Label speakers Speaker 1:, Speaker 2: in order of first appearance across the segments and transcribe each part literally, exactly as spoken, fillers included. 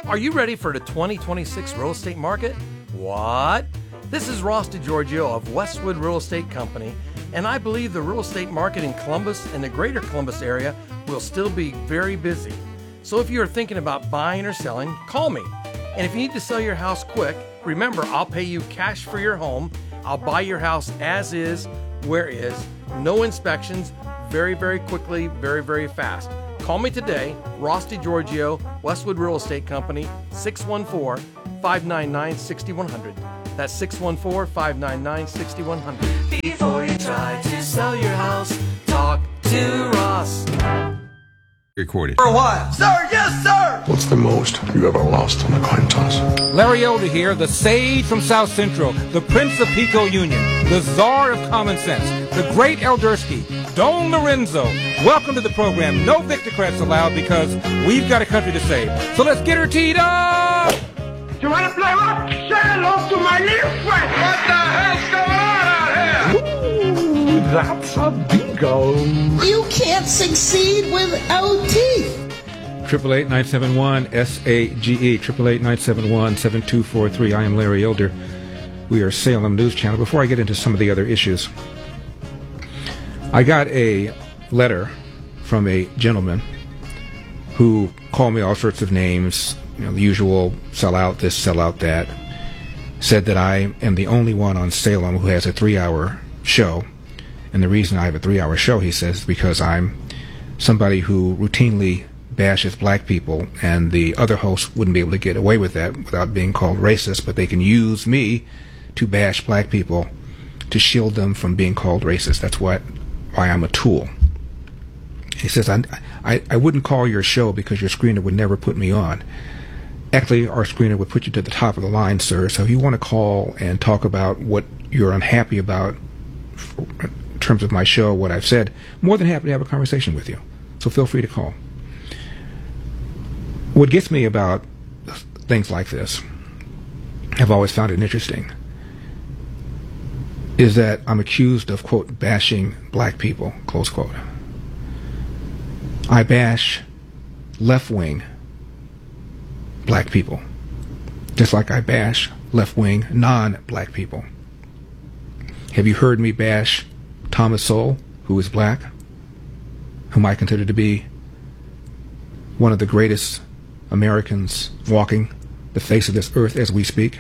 Speaker 1: Are you ready for the twenty twenty-six real estate market? What? This is Ross DiGiorgio of Westwood Real Estate Company, and I believe the real estate market in Columbus and the greater Columbus area will still be very busy. So if you are thinking about buying or selling, call me. And if you need to sell your house quick, remember, I'll pay you cash for your home. I'll buy your house as is, where is, no inspections, very, very quickly, very, very fast. Call me today, Ross DiGiorgio, Westwood Real Estate Company, six one four, five nine nine, six one zero zero. That's six one four, five nine nine, six one zero zero. Before you try to sell your house, talk to Ross.
Speaker 2: Recorded.
Speaker 3: For a while.
Speaker 4: Sir, yes, sir!
Speaker 5: What's the most you ever lost on a coin toss?
Speaker 6: Larry Elder here, the sage from South Central, the Prince of Pico Union, the czar of common sense, the great Eldersky, Don Lorenzo. Welcome to the program. No Victocrats allowed because we've got a country to save. So let's get her teed up!
Speaker 4: You want to play rock? Say hello to my little friend!
Speaker 3: What the hell's going on out here?
Speaker 5: Ooh, that's a bingo.
Speaker 7: You can't succeed without teeth.
Speaker 6: Triple eight nine seven one S A G E. Triple eight nine seven one seven two four three. I am Larry Elder. We are Salem News Channel. Before I get into some of the other issues, I got a letter from a gentleman who called me all sorts of names. You know, the usual sell out this, sell out that. Said that I am the only one on Salem who has a three-hour show. And the reason I have a three-hour show, he says, is because I'm somebody who routinely bashes black people, and the other hosts wouldn't be able to get away with that without being called racist, but they can use me to bash black people to shield them from being called racist. That's what why I'm a tool. He says, I, I, I wouldn't call your show because your screener would never put me on. Actually, our screener would put you to the top of the line, sir. So if you want to call and talk about what you're unhappy about in terms of my show, what I've said, more than happy to have a conversation with you. So feel free to call. What gets me about things like this, I've always found it interesting, is that I'm accused of, quote, bashing black people, close quote. I bash left-wing black people, just like I bash left-wing non-black people. Have you heard me bash Thomas Sowell, who is black, whom I consider to be one of the greatest Americans walking the face of this earth as we speak?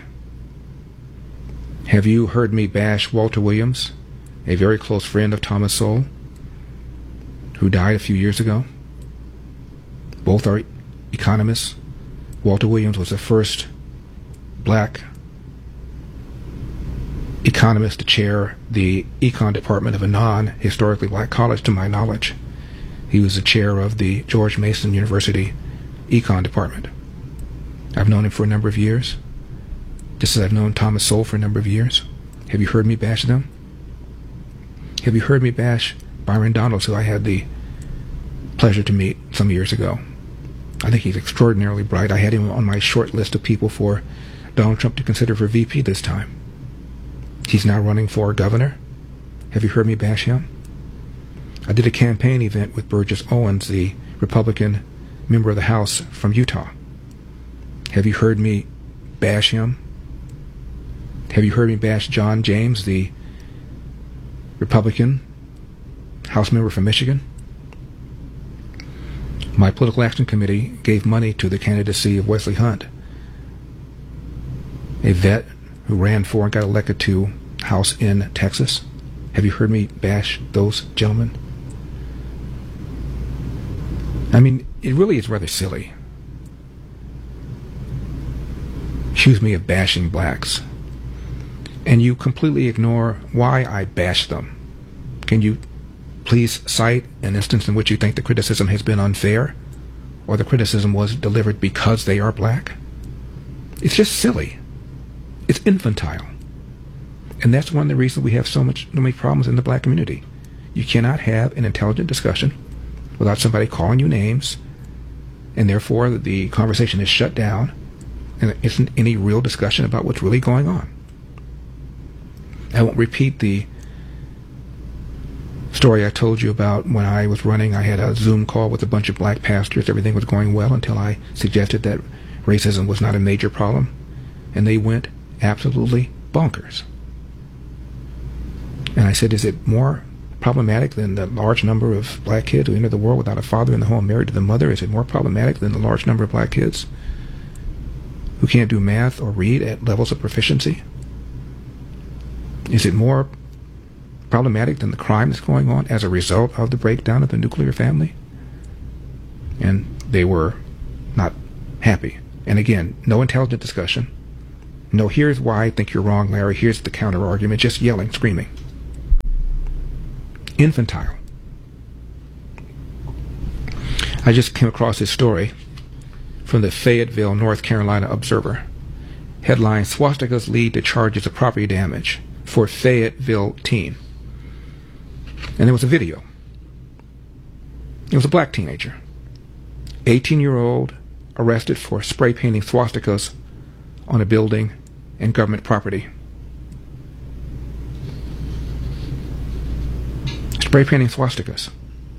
Speaker 6: Have you heard me bash Walter Williams, a very close friend of Thomas Sowell, who died a few years ago? Both are economists. Walter Williams was the first black economist to chair the econ department of a non-historically black college, to my knowledge. He was the chair of the George Mason University econ department. I've known him for a number of years, just as I've known Thomas Sowell for a number of years. Have you heard me bash them? Have you heard me bash Byron Donalds, who I had the pleasure to meet some years ago? I think he's extraordinarily bright. I had him on my short list of people for Donald Trump to consider for V P this time. He's now running for governor. Have you heard me bash him? I did a campaign event with Burgess Owens, the Republican member of the House from Utah. Have you heard me bash him? Have you heard me bash John James, the Republican House member from Michigan? My political action committee gave money to the candidacy of Wesley Hunt, a vet who ran for and got elected to House in Texas. Have you heard me bash those gentlemen? I mean, it really is rather silly. Accuse me of bashing blacks, and you completely ignore why I bash them. Can you please cite an instance in which you think the criticism has been unfair, or the criticism was delivered because they are black? It's just silly. It's infantile. And that's one of the reasons we have so much so many problems in the black community. You cannot have an intelligent discussion without somebody calling you names, and therefore the conversation is shut down, and there isn't any real discussion about what's really going on. I won't repeat the story I told you about when I was running. I had a Zoom call with a bunch of black pastors. Everything was going well until I suggested that racism was not a major problem, and they went absolutely bonkers. And I said, is it more problematic than the large number of black kids who enter the world without a father in the home married to the mother? Is it more problematic than the large number of black kids who can't do math or read at levels of proficiency? Is it more problematic than the crime that's going on as a result of the breakdown of the nuclear family? And they were not happy. And again, no intelligent discussion. No, here's why I think you're wrong, Larry. Here's the counter argument. Just yelling, screaming. Infantile. I just came across this story from the Fayetteville, North Carolina Observer. Headline, swastikas lead to charges of property damage for Fayetteville teen. And there was a video. It was a black teenager, eighteen-year-old, arrested for spray painting swastikas on a building and government property. Spray painting swastikas.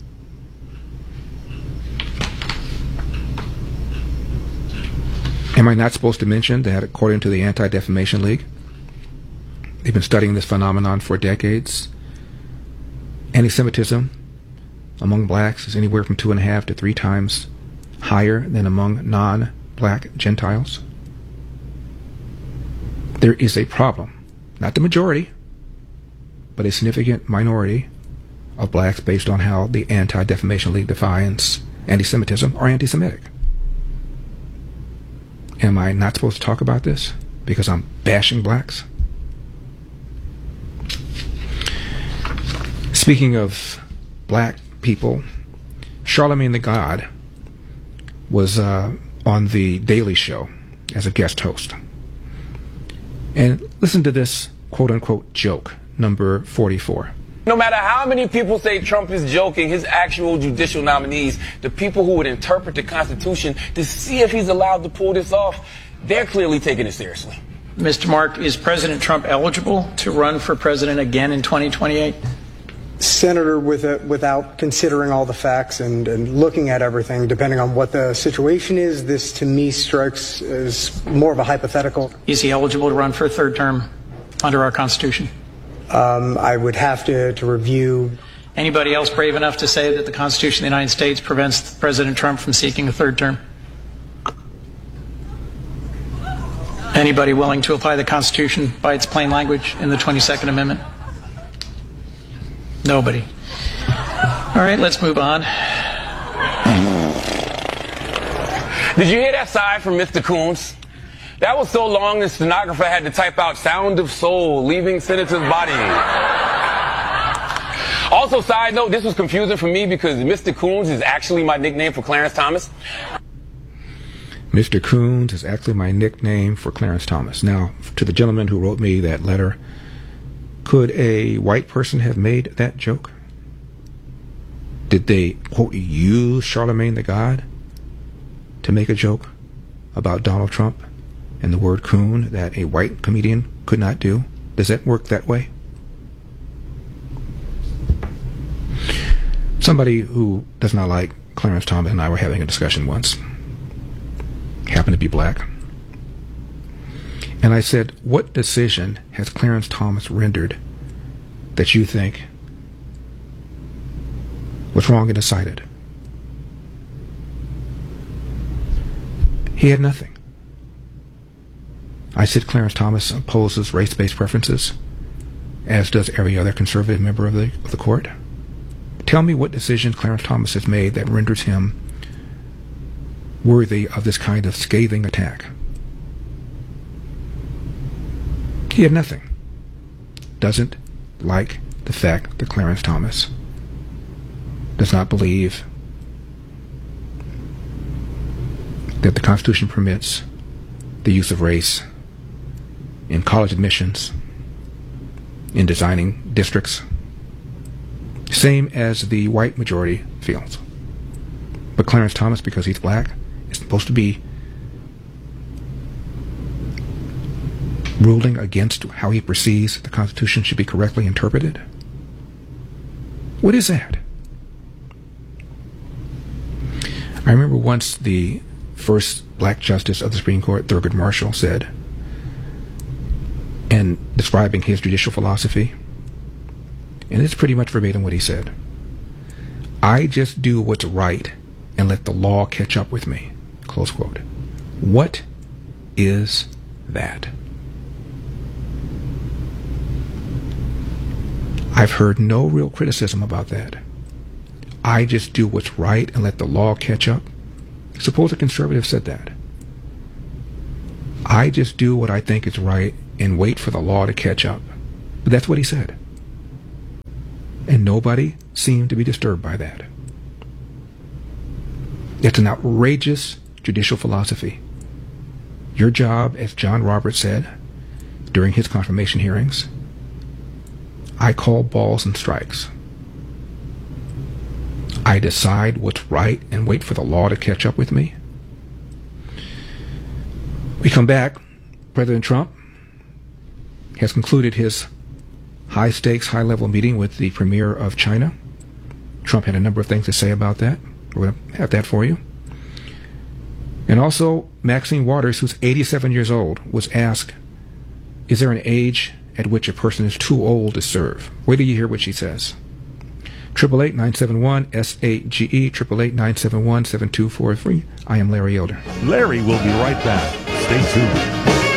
Speaker 6: Am I not supposed to mention that according to the Anti-Defamation League, they've been studying this phenomenon for decades? Anti-Semitism among blacks is anywhere from two and a half to three times higher than among non-black Gentiles. There is a problem, not the majority, but a significant minority of blacks based on how the Anti-Defamation League defines anti-Semitism are anti-Semitic. Am I not supposed to talk about this because I'm bashing blacks? Speaking of black people, Charlemagne the God was uh, on the Daily Show as a guest host. And listen to this quote-unquote joke, number forty-four.
Speaker 8: No matter how many people say Trump is joking, his actual judicial nominees, the people who would interpret the Constitution to see if he's allowed to pull this off, they're clearly taking it seriously.
Speaker 9: Mister Mark, is President Trump eligible to run for president again in twenty twenty-eight?
Speaker 10: Senator, with a, without considering all the facts and, and looking at everything, depending on what the situation is, this to me strikes as more of a hypothetical.
Speaker 9: Is he eligible to run for a third term under our Constitution?
Speaker 10: Um, I would have to, to review.
Speaker 9: Anybody else brave enough to say that the Constitution of the United States prevents President Trump from seeking a third term? Anybody willing to apply the Constitution by its plain language in the twenty-second Amendment? Nobody. All right, let's move on.
Speaker 8: Did you hear that sigh from Mister Coons? That was so long the stenographer had to type out sound of soul leaving senator's body. Also, side note, this was confusing for me because Mister Coons is actually my nickname for Clarence Thomas.
Speaker 6: Mister Coons is actually my nickname for Clarence Thomas. Now, to the gentleman who wrote me that letter, could a white person have made that joke? Did they, quote, use Charlemagne the God to make a joke about Donald Trump and the word coon that a white comedian could not do? Does that work that way? Somebody who does not like Clarence Thomas and I were having a discussion once. Happened to be black. And I said, what decision has Clarence Thomas rendered that you think was wrong and decided? He had nothing. I said Clarence Thomas opposes race-based preferences, as does every other conservative member of the, of the court. Tell me what decision Clarence Thomas has made that renders him worthy of this kind of scathing attack. He had nothing. Doesn't like the fact that Clarence Thomas does not believe that the Constitution permits the use of race in college admissions, in designing districts, same as the white majority feels. But Clarence Thomas, because he's black, is supposed to be ruling against how he perceives the Constitution should be correctly interpreted? What is that? I remember once the first black justice of the Supreme Court, Thurgood Marshall, said, and describing his judicial philosophy, and it's pretty much verbatim what he said. I just do what's right and let the law catch up with me. Close quote. What is that? I've heard no real criticism about that. I just do what's right and let the law catch up. Suppose a conservative said that. I just do what I think is right and wait for the law to catch up. But that's what he said. And nobody seemed to be disturbed by that. It's an outrageous judicial philosophy. Your job, as John Roberts said during his confirmation hearings, I call balls and strikes. I decide what's right and wait for the law to catch up with me. We come back. President Trump has concluded his high-stakes, high-level meeting with the premier of China. Trump had a number of things to say about that. We're going to have that for you. And also, Maxine Waters, who's eighty-seven years old, was asked, is there an age at which a person is too old to serve? Wait till you hear what she says. eight eight eight, nine seven one, S A G E, eight eight eight, nine seven one, seven two four three. I am Larry Elder.
Speaker 11: Larry will be right back. Stay tuned.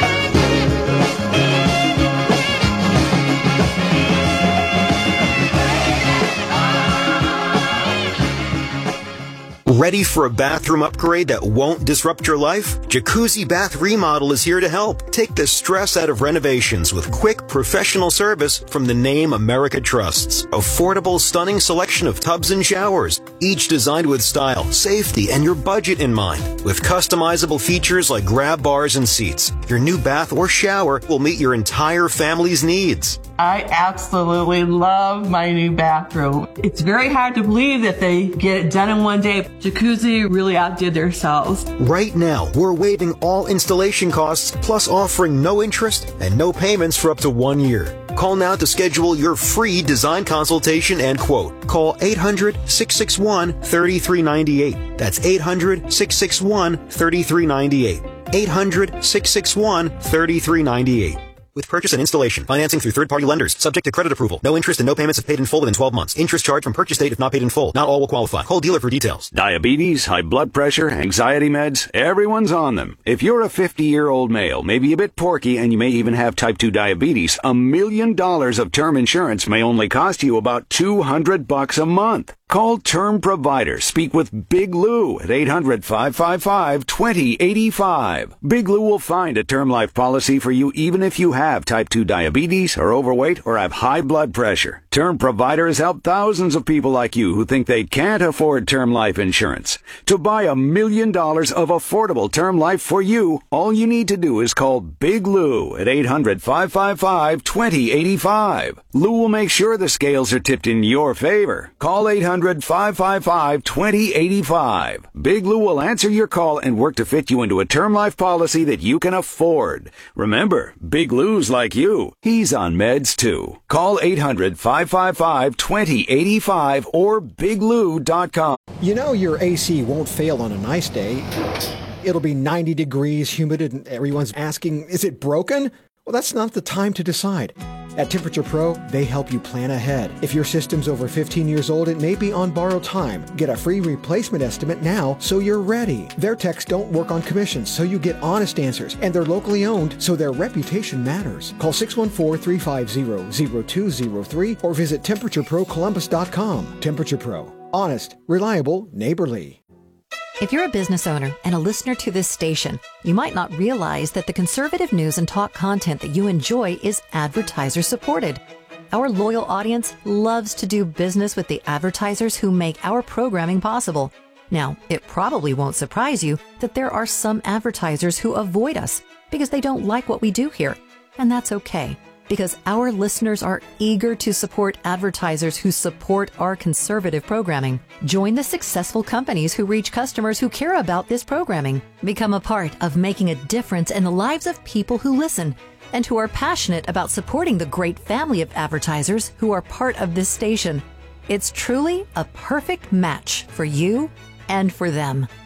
Speaker 12: Ready for a bathroom upgrade that won't disrupt your life? Jacuzzi Bath Remodel is here to help. Take the stress out of renovations with quick, professional service from the name America trusts. Affordable, stunning selection of tubs and showers, each designed with style, safety, and your budget in mind. With customizable features like grab bars and seats, your new bath or shower will meet your entire family's needs.
Speaker 13: I absolutely love my new bathroom. It's very hard to believe that they get it done in one day. Jacuzzi really outdid themselves.
Speaker 12: Right now, we're waiving all installation costs, plus offering no interest and no payments for up to one year. Call now to schedule your free design consultation and quote. Call eight hundred, six six one, three three nine eight. That's eight hundred, six six one, three three nine eight. eight hundred, six six one, three three nine eight. With purchase and installation, financing through third-party lenders, subject to credit approval. No interest and no payments if paid in full within twelve months. Interest charged from purchase date if not paid in full. Not all will qualify. Call dealer for details.
Speaker 14: Diabetes, high blood pressure, anxiety meds, everyone's on them. If you're a fifty-year-old male, maybe a bit porky, and you may even have type two diabetes, a million dollars of term insurance may only cost you about two hundred bucks a month. Call Term Provider. Speak with Big Lou at eight hundred, five five five, two zero eight five. Big Lou will find a term life policy for you even if you have type two diabetes, are overweight, or have high blood pressure. Term Provider has helped thousands of people like you who think they can't afford term life insurance. To buy a million dollars of affordable term life for you, all you need to do is call Big Lou at eight hundred, five five five, two zero eight five. Lou will make sure the scales are tipped in your favor. Call eight hundred, five five five, two zero eight five. Big Lou will answer your call and work to fit you into a term life policy that you can afford. Remember, Big Lou's like you. He's on meds too. Call eight hundred, five five five, two zero eight five or big lou dot com.
Speaker 15: You know your A C won't fail on a nice day. It'll be ninety degrees, humid, and everyone's asking, is it broken? Well, that's not the time to decide. At Temperature Pro, they help you plan ahead. If your system's over fifteen years old, it may be on borrowed time. Get a free replacement estimate now so you're ready. Their techs don't work on commissions, so you get honest answers. And they're locally owned, so their reputation matters. Call six one four, three five zero, zero two zero three or visit temperature pro columbus dot com. Temperature Pro. Honest, reliable, neighborly.
Speaker 16: If you're a business owner and a listener to this station, you might not realize that the conservative news and talk content that you enjoy is advertiser supported. Our loyal audience loves to do business with the advertisers who make our programming possible. Now, it probably won't surprise you that there are some advertisers who avoid us because they don't like what we do here. And that's okay, because our listeners are eager to support advertisers who support our conservative programming. Join the successful companies who reach customers who care about this programming. Become a part of making a difference in the lives of people who listen and who are passionate about supporting the great family of advertisers who are part of this station. It's truly a perfect match for you and for them.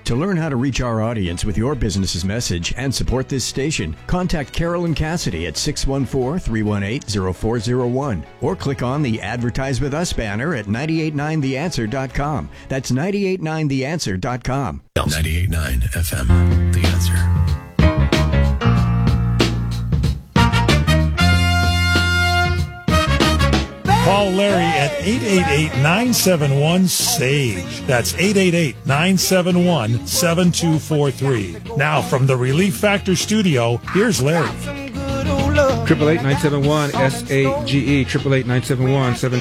Speaker 17: To learn how to reach our audience with your business's message and support this station, contact Carolyn Cassidy at six one four, three one eight, zero four zero one or click on the Advertise With Us banner at nine eight nine the answer dot com. That's nine eight nine the answer dot com.
Speaker 18: ninety-eight point nine F M, The Answer.
Speaker 19: Call Larry at eight eight eight, nine seven one, S A G E. That's eight eight eight, nine seven one, seven two four three. Now from the Relief Factor studio, here's Larry.
Speaker 6: Triple eight nine seven one S A G E. Triple eight nine seven one seven.